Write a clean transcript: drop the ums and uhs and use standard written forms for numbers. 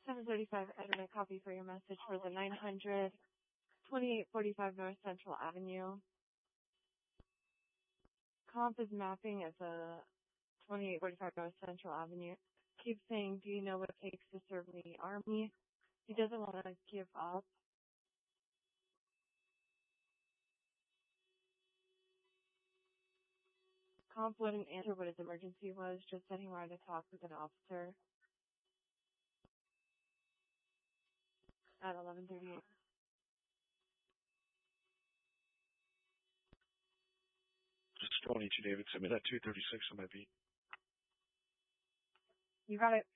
7:35, Edwin, a copy for your message for the 900, 2845 North Central Avenue. Comp is mapping at the 2845 North Central Avenue. Keeps saying, do you know what it takes to serve in the Army? He doesn't want to give up. Comp wouldn't answer what his emergency was, just said he wanted to talk with an officer at 11:38. Just 22, David. Send me that 236 on my beat. You got it.